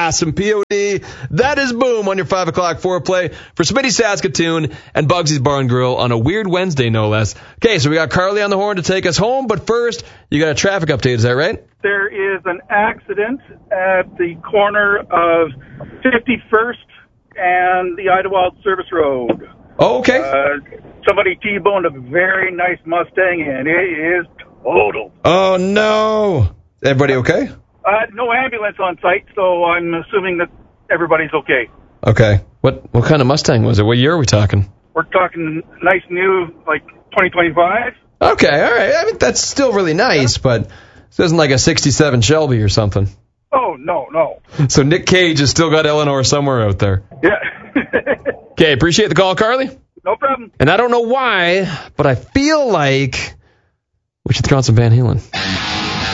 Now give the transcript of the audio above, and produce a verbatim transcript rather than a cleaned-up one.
gas and P O D. That is Boom on your five o'clock foreplay for Smitty Saskatoon and Bugsy's Bar and Grill on a weird Wednesday, no less. Okay, so we got Carly on the horn to take us home, but first, you got a traffic update, is that right? There is an accident at the corner of fifty-first and the Idlewild Service Road. Oh, okay. Uh, somebody T-boned a very nice Mustang, and it is total. Oh, no. Everybody okay? Uh, no ambulance on site, so I'm assuming that everybody's okay. Okay. What what kind of Mustang was it? What year are we talking? We're talking nice new, like twenty twenty-five. Okay, all right. I mean, that's still really nice, but it isn't like a sixty-seven Shelby or something. Oh, no, no. So Nick Cage has still got Eleanor somewhere out there. Yeah. Okay, appreciate the call, Carly. No problem. And I don't know why, but I feel like we should throw on some Van Halen.